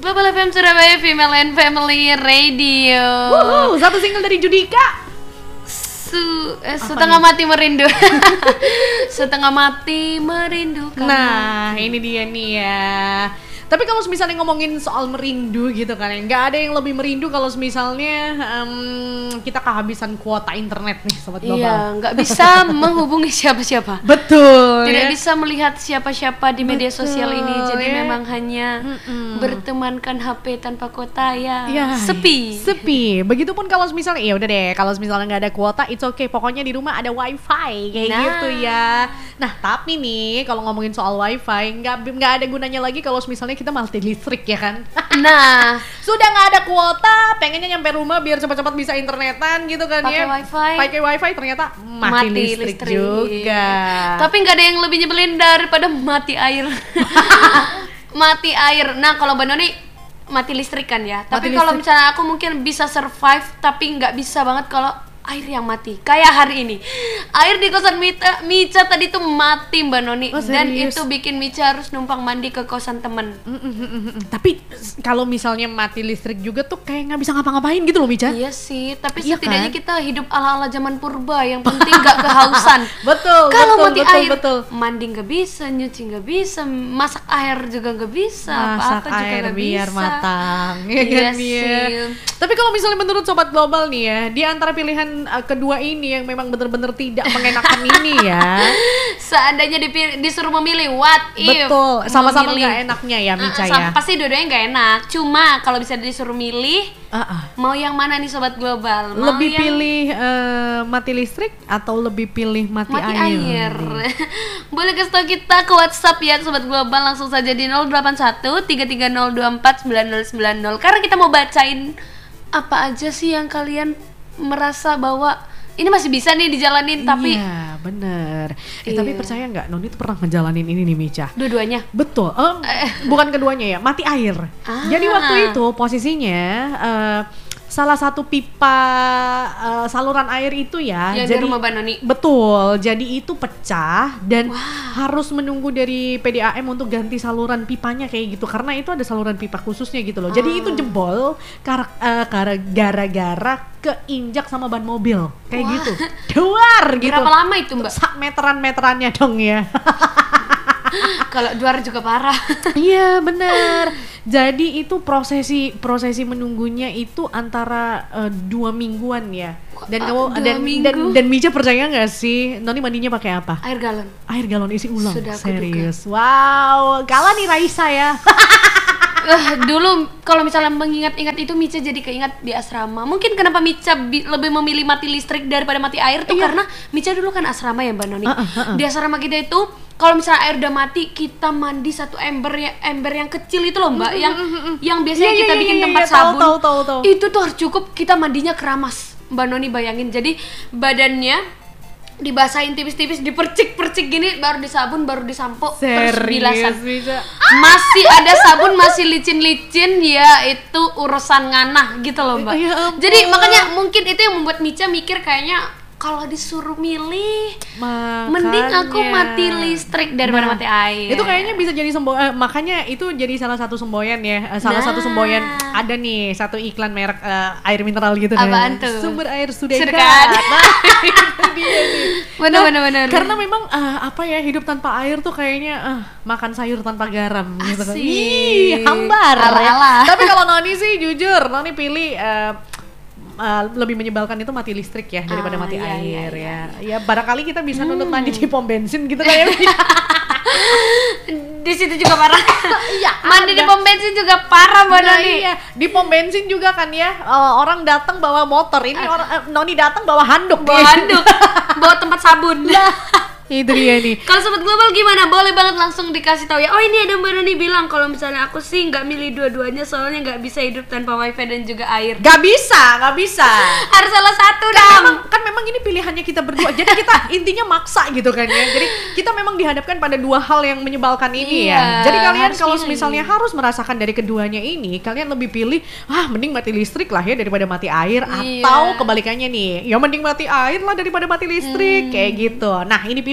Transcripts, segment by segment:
Global FM Surabaya Female and Family Radio. Satu single dari Judika. Setengah mati merindu. Setengah mati merindukan. Nah, ini dia nih ya. Tapi kalau misalnya ngomongin soal merindu gitu kan ya, nggak ada yang lebih merindu kalau misalnya kita kehabisan kuota internet nih Sobat Global. Iya, nggak bisa menghubungi siapa-siapa. Betul. Tidak ya? bisa melihat siapa-siapa di media sosial ini. Jadi ya? memang hanya bertemankan HP tanpa kuota ya, sepi. sepi. Begitupun kalau misalnya, ya udah deh, kalau misalnya nggak ada kuota, it's okay. Pokoknya di rumah ada wifi kayak gitu ya. Nah, tapi nih kalau ngomongin soal wifi, nggak ada gunanya lagi kalau misalnya kita mati listrik ya kan. Nah, sudah nggak ada kuota, pengennya nyampe rumah biar cepat-cepat bisa internetan gitu kan pakai ya. wifi. Pakai wifi ternyata mati listrik juga. Tapi nggak ada yang lebih nyebelin daripada mati air. Mati air. Nah, kalau Mbak Noni mati listrik kan ya. Tapi kalau misalnya aku mungkin bisa survive, tapi nggak bisa banget kalau air yang mati. Kayak hari ini, air di kosan Mica tadi tuh mati Mbak Noni. Dan itu bikin Mica harus numpang mandi ke kosan temen. Tapi kalau misalnya mati listrik juga tuh kayak nggak bisa ngapa-ngapain gitu loh Mica. Iya sih, tapi setidaknya kita hidup ala-ala zaman purba. Yang penting nggak kehausan. Betul. Kalau mati air, mandi nggak bisa, nyuci nggak bisa, masak air juga nggak bisa, masak apa-apa juga air nggak biar bisa. matang, ya kan ya. Tapi kalau misalnya menurut Sobat Global nih ya, di antara pilihan kedua ini yang memang benar-benar tidak mengenakan ini ya. Seandainya disuruh memilih, what if? Betul, sama-sama nggak enaknya ya Mica ya. Pasti dua-duanya nggak enak. Cuma kalau bisa disuruh milih, mau yang mana nih Sobat Global? Mau lebih pilih mati listrik atau lebih pilih mati air? Boleh kasih tau kita ke WhatsApp ya Sobat Global, langsung saja di 081 33024 9090. Karena kita mau bacain apa aja sih yang kalian merasa bahwa ini masih bisa nih dijalanin, tapi iya bener. Tapi percaya nggak, Noni tuh pernah ngejalanin ini nih Mica. Dua-duanya? Betul. Bukan keduanya ya, mati air. Jadi waktu itu posisinya salah satu pipa saluran air itu ya, yang jadi di rumah Mbak Noni. Betul, jadi itu pecah dan harus menunggu dari PDAM untuk ganti saluran pipanya kayak gitu, karena itu ada saluran pipa khususnya gitu loh. Jadi itu jebol gara-gara keinjak sama ban mobil kayak gitu. Duar gitu. Berapa lama itu Mbak? Meteran-meterannya dong ya. Kalau duar juga parah. Iya bener. Jadi itu prosesi menunggunya itu antara 2 mingguan ya. Dan dan Mica percaya nggak sih, Noni mandinya pakai apa? Air galon. Air galon isi ulang. Sudah aku serius. Wow, kalah nih Raisa ya. Dulu kalau misalnya mengingat-ingat itu, Mica jadi keingat di asrama. Mungkin kenapa Mica lebih memilih mati listrik daripada mati air tuh karena Mica dulu kan asrama ya Mbak Noni. Di asrama kita itu kalau misalnya air udah mati, kita mandi satu ember yang kecil itu loh Mbak, yang biasanya kita bikin tempat sabun. Tahu. Itu tuh harus cukup, kita mandinya keramas Mbak Noni, bayangin. Jadi badannya dibasahin tipis-tipis, dipercik-percik gini, baru disabun, baru disampo, terus bilasan. Masih ada sabun, masih licin-licin, ya itu urusan nganah gitu loh Mbak. Jadi makanya mungkin itu yang membuat Mica mikir kayaknya kalau disuruh milih, mending aku mati listrik daripada mati air. Itu kayaknya bisa jadi makanya itu jadi salah satu semboyan ya. Satu semboyan, ada nih satu iklan merek air mineral gitu. Apaan tuh? Sumber air sudah dekat. Nah, itu dia nih. Benar. Karena memang apa ya, hidup tanpa air tuh kayaknya makan sayur tanpa garam gitu kan. Hambar. Ya. Tapi kalau Noni sih jujur, Noni pilih lebih menyebalkan itu mati listrik ya daripada mati air ya. Ya barangkali kita bisa nuntut mandi di pom bensin gitu kan ya. Di situ juga parah. Mandi di pom bensin juga parah Mbak Noni. Iya, di pom bensin juga kan ya. Orang datang bawa motor, ini Noni datang bawa handuk. Bawa tempat sabun. Itu dia nih. Kalau Sobat Global gimana? Boleh banget langsung dikasih tahu ya. Oh ini ada Mbak Noni bilang kalau misalnya aku sih nggak milih dua-duanya, soalnya nggak bisa hidup tanpa wifi dan juga air. Nggak bisa. Harus salah satu dong. Kan memang ini pilihannya kita berdua. Jadi kita intinya maksa gitu kan ya. Jadi kita memang dihadapkan pada dua hal yang menyebalkan ini ya. Jadi kalian kalau misalnya harus merasakan dari keduanya ini, kalian lebih pilih mending mati listrik lah ya daripada mati air, atau kebalikannya nih, ya mending mati air lah daripada mati listrik kayak gitu. Nah ini pilih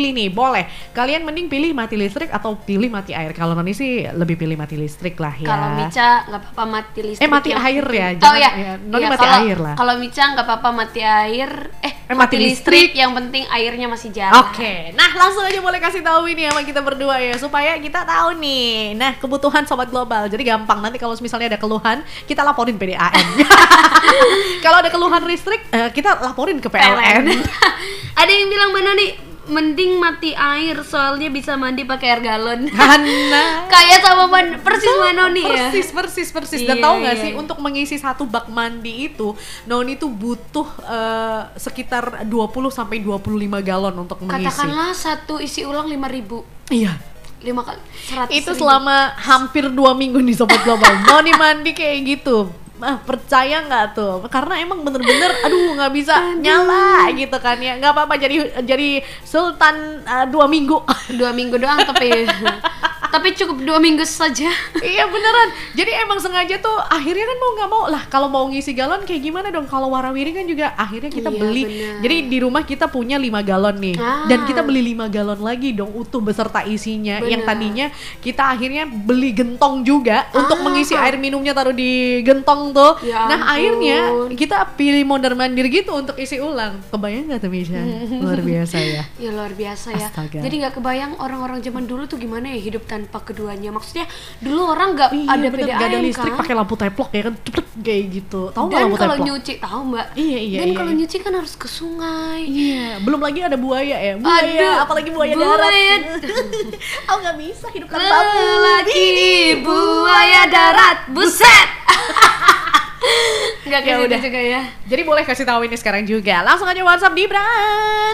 pilih nih, boleh. Kalian mending pilih mati listrik atau pilih mati air? Kalau Noni sih lebih pilih mati listrik lah ya. Kalau Mica nggak apa-apa mati listrik. Mati air ya. Oh ya. Noni ya, mati air lah. Kalau Mica nggak apa-apa mati air. Mati listrik. Yang penting airnya masih jalan. Oke. Nah, langsung aja boleh kasih tahu ini sama kita berdua ya, supaya kita tahu nih. Nah, kebutuhan Sobat Global. Jadi gampang, nanti kalau misalnya ada keluhan, kita laporin PDAM. Kalau ada keluhan listrik, kita laporin ke PLN. Ada yang bilang Mbak Noni, mending mati air soalnya bisa mandi pakai air galon. Kayak sama persis Mbak Noni ya. Persis. Dan tahu nggak sih, untuk mengisi satu bak mandi itu, Noni tuh butuh sekitar 20 sampai 25 galon untuk mengisi. Katakanlah satu isi ulang 5.000. Iya. 5 kali 100 itu ribu. Selama hampir 2 minggu nih Sobat Global. Noni mandi kayak gitu. Percaya nggak tuh? Karena emang bener-bener nggak bisa nyala gitu kan ya. Nggak apa-apa jadi sultan 2 minggu. 2 minggu doang tapi cukup 2 minggu saja. Iya beneran. Jadi emang sengaja tuh akhirnya kan mau nggak mau lah, kalau mau ngisi galon kayak gimana dong? Kalau warawiri kan juga akhirnya kita beli. Bener. Jadi di rumah kita punya 5 galon nih. Dan kita beli 5 galon lagi dong utuh beserta isinya. Bener. Yang tadinya kita akhirnya beli gentong juga untuk mengisi air minumnya, taruh di gentong tuh. Ya nah akhirnya kita pilih mondar-mandir gitu untuk isi ulang. Kebayang nggak tuh Misha? Luar biasa ya. Ya luar biasa ya. Astaga. Jadi nggak kebayang orang-orang zaman dulu tuh gimana ya hidup tanpa keduanya. Maksudnya dulu orang nggak ada PDAM gak ada listrik, kan? pakai lampu teplok ya kan, cepet kayak gitu. Tahu nggak lampu Dan kalau teplok? nyuci tahu Mbak. Iya. Dan kalau nyuci kan harus ke sungai. Iya, belum lagi ada buaya ya. Buaya, apalagi buaya darat. Aku nggak bisa hidup tanpa lagi buaya darat, buset. Nggak kayak udah juga ya. Jadi boleh kasih tahu ini sekarang juga. Langsung aja WhatsApp di Bran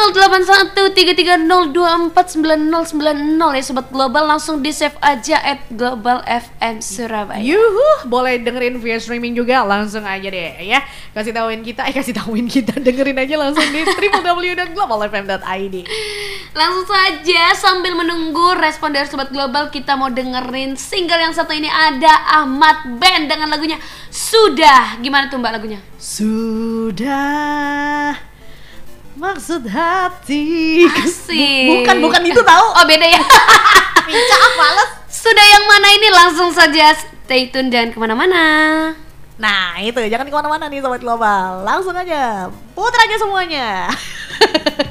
081330249090 ya Sobat Global, langsung di save aja @globalfm Surabaya. Yuhu, boleh dengerin via streaming juga, langsung aja deh ya. Kasih tahuin kita, dengerin aja langsung di www.globalfm.id. Langsung saja sambil menunggu respon dari Sobat Global, kita mau dengerin single yang satu ini, ada Ahmad Band dengan lagunya Sudah. Gimana tuh Mbak lagunya? Sudah maksud hati. Asik. Bukan itu tahu. Oh beda ya. Pica males. Sudah yang mana ini? Langsung saja stay tune, jangan kemana-mana. Nah itu, jangan kemana-mana nih Sobat Global. Langsung aja putar aja semuanya.